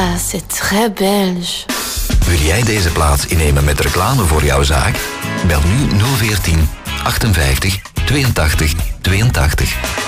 c'est très belge. Wil jij deze plaats innemen met reclame voor jouw zaak? Bel nu 014 58 82 82.